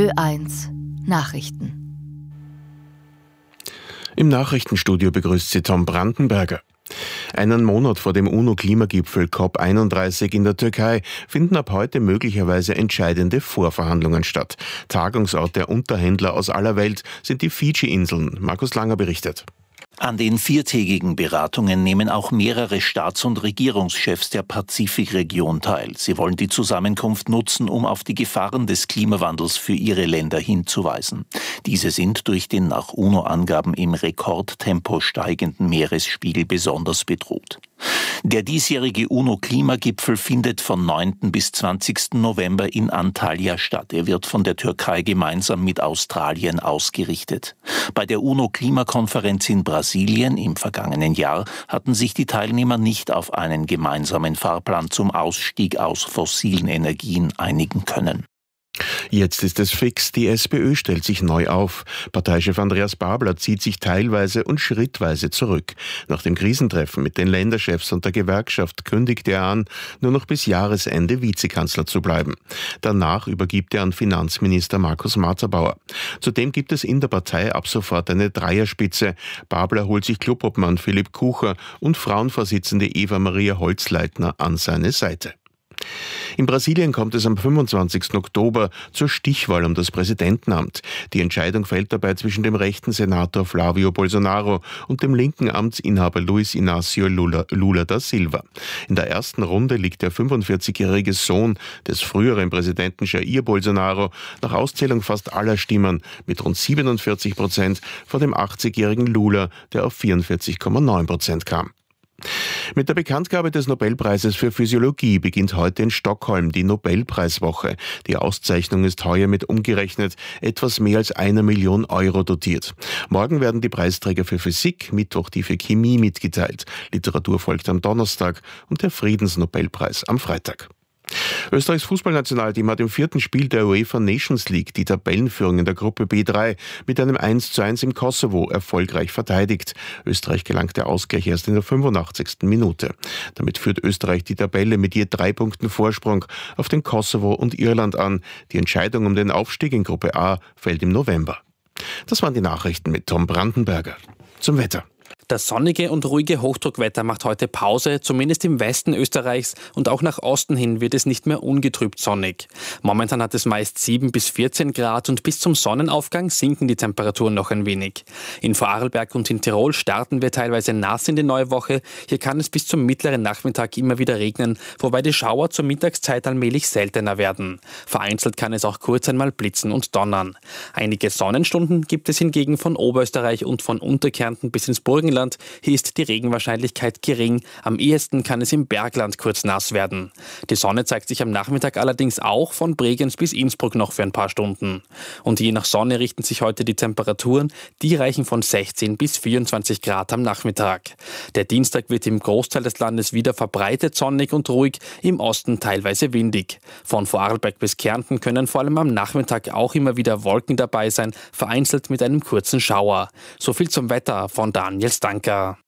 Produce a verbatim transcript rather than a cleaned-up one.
Ö eins Nachrichten. Im Nachrichtenstudio begrüßt Sie Tom Brandenberger. Einen Monat vor dem UNO-Klimagipfel C O P einunddreißig in der Türkei finden ab heute möglicherweise entscheidende Vorverhandlungen statt. Tagungsort der Unterhändler aus aller Welt sind die Fidschi-Inseln. Markus Langer berichtet. An den viertägigen Beratungen nehmen auch mehrere Staats- und Regierungschefs der Pazifikregion teil. Sie wollen die Zusammenkunft nutzen, um auf die Gefahren des Klimawandels für ihre Länder hinzuweisen. Diese sind durch den nach UNO-Angaben im Rekordtempo steigenden Meeresspiegel besonders bedroht. Der diesjährige UNO-Klimagipfel findet von neunten bis zwanzigsten November in Antalya statt. Er wird von der Türkei gemeinsam mit Australien ausgerichtet. Bei der UNO-Klimakonferenz in Brasilien im vergangenen Jahr hatten sich die Teilnehmer nicht auf einen gemeinsamen Fahrplan zum Ausstieg aus fossilen Energien einigen können. Jetzt ist es fix, die SPÖ stellt sich neu auf. Parteichef Andreas Babler zieht sich teilweise und schrittweise zurück. Nach dem Krisentreffen mit den Länderchefs und der Gewerkschaft kündigte er an, nur noch bis Jahresende Vizekanzler zu bleiben. Danach übergibt er an Finanzminister Markus Materbauer. Zudem gibt es in der Partei ab sofort eine Dreierspitze. Babler holt sich Clubobmann Philipp Kucher und Frauenvorsitzende Eva-Maria Holzleitner an seine Seite. In Brasilien kommt es am fünfundzwanzigsten Oktober zur Stichwahl um das Präsidentenamt. Die Entscheidung fällt dabei zwischen dem rechten Senator Flavio Bolsonaro und dem linken Amtsinhaber Luiz Inácio Lula, Lula da Silva. In der ersten Runde liegt der fünfundvierzigjährige Sohn des früheren Präsidenten Jair Bolsonaro nach Auszählung fast aller Stimmen mit rund siebenundvierzig Prozent vor dem achtzigjährigen Lula, der auf vierundvierzig Komma neun Prozent kam. Mit der Bekanntgabe des Nobelpreises für Physiologie beginnt heute in Stockholm die Nobelpreiswoche. Die Auszeichnung ist heuer mit umgerechnet etwas mehr als einer Million Euro dotiert. Morgen werden die Preisträger für Physik, Mittwoch die für Chemie mitgeteilt. Literatur folgt am Donnerstag und der Friedensnobelpreis am Freitag. Österreichs Fußballnationalteam hat im vierten Spiel der UEFA Nations League die Tabellenführung in der Gruppe B drei mit einem eins zu eins im Kosovo erfolgreich verteidigt. Österreich gelang der Ausgleich erst in der fünfundachtzigsten Minute. Damit führt Österreich die Tabelle mit je drei Punkten Vorsprung auf den Kosovo und Irland an. Die Entscheidung um den Aufstieg in Gruppe A fällt im November. Das waren die Nachrichten mit Tom Brandenberger. Zum Wetter. Das sonnige und ruhige Hochdruckwetter macht heute Pause, zumindest im Westen Österreichs, und auch nach Osten hin wird es nicht mehr ungetrübt sonnig. Momentan hat es meist sieben bis vierzehn Grad und bis zum Sonnenaufgang sinken die Temperaturen noch ein wenig. In Vorarlberg und in Tirol starten wir teilweise nass in die neue Woche. Hier kann es bis zum mittleren Nachmittag immer wieder regnen, wobei die Schauer zur Mittagszeit allmählich seltener werden. Vereinzelt kann es auch kurz einmal blitzen und donnern. Einige Sonnenstunden gibt es hingegen von Oberösterreich und von Unterkärnten bis ins Burgenland. Hier ist die Regenwahrscheinlichkeit gering. Am ehesten kann es im Bergland kurz nass werden. Die Sonne zeigt sich am Nachmittag allerdings auch von Bregenz bis Innsbruck noch für ein paar Stunden. Und je nach Sonne richten sich heute die Temperaturen. Die reichen von sechzehn bis vierundzwanzig Grad am Nachmittag. Der Dienstag wird im Großteil des Landes wieder verbreitet sonnig und ruhig, im Osten teilweise windig. Von Vorarlberg bis Kärnten können vor allem am Nachmittag auch immer wieder Wolken dabei sein, vereinzelt mit einem kurzen Schauer. So viel zum Wetter von Daniel Stanker.